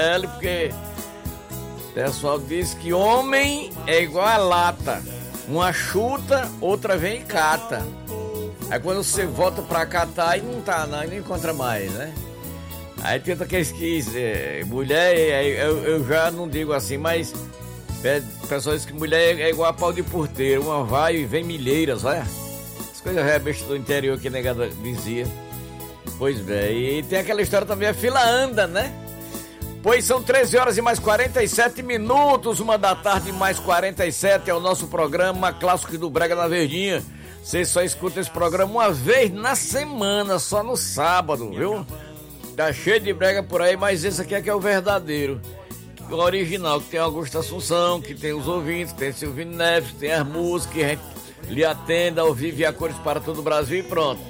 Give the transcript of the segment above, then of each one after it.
porque o pessoal diz que homem é igual a lata. Uma chuta, outra vem e cata. Aí quando você volta pra catar, aí não tá, não, aí não encontra mais, né? Aí tenta que mulher, eu já não digo assim, mas o pessoal diz que mulher é igual a pau de porteiro, uma vai e vem milheiras, olha. As coisas besta do interior que a negada dizia. Pois bem, e tem aquela história também, a fila anda, né? Pois são 13 horas e mais 47 minutos, 1 da tarde mais 47, é o nosso programa Clássico do Brega na Verdinha. Você só escuta esse programa uma vez na semana, só no sábado, viu? Tá cheio de brega por aí, mas esse aqui é que é o verdadeiro, o original, que tem Augusto Assunção, que tem os ouvintes, tem Silvino Neves, tem as músicas, que a gente lhe atenda ao vivo e a cores para todo o Brasil e pronto.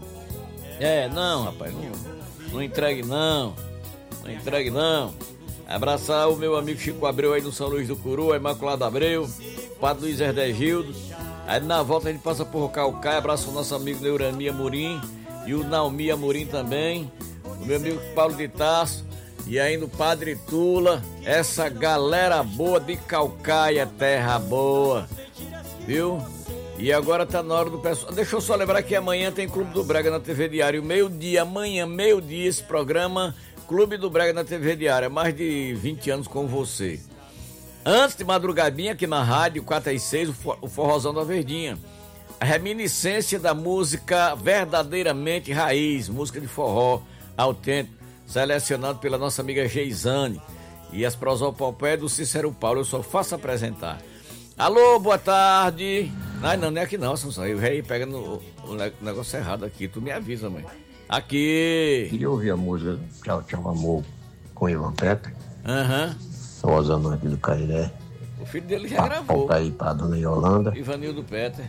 Não, rapaz, não entregue não. Não entregue não. Abraçar o meu amigo Chico Abreu aí no São Luís do Curu, a Imaculado Abreu, Padre Luiz Herdegildo. Aí na volta a gente passa por Calcaia, abraça o nosso amigo Neurami Amorim e o Naomi Amorim também, o meu amigo Paulo de Tasso e ainda o Padre Tula, essa galera boa de Calcaia, terra boa, viu? E agora tá na hora do pessoal. Deixa eu só lembrar que amanhã tem Clube do Brega na TV Diário, meio-dia, amanhã, meio-dia, esse programa Clube do Brega na TV Diária, mais de 20 anos com você. Antes de madrugadinha aqui na rádio 4 às 6, o Forrozão da Verdinha. A reminiscência da música verdadeiramente raiz, música de forró autêntico, selecionado pela nossa amiga Geisane. E as prosopopeias do Cícero Paulo, eu só faço apresentar. Alô, boa tarde. Não é aqui não, Assunção. Eu já ia pegando o negócio errado aqui, tu me avisa, mãe. Aqui. Queria ouvir a música Tchau, Tchau, Amor com Ivan Peter. Rosando aqui do Cairé. O filho dele já gravou. Tá aí pra dona Yolanda. Ivanildo Peter.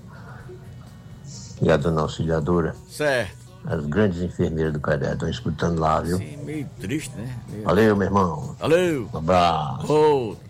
E a dona Auxiliadora. Certo. As grandes enfermeiras do Cairé estão escutando lá, viu? Sim, meio triste, né? Valeu, meu irmão. Valeu. Um abraço. Oh.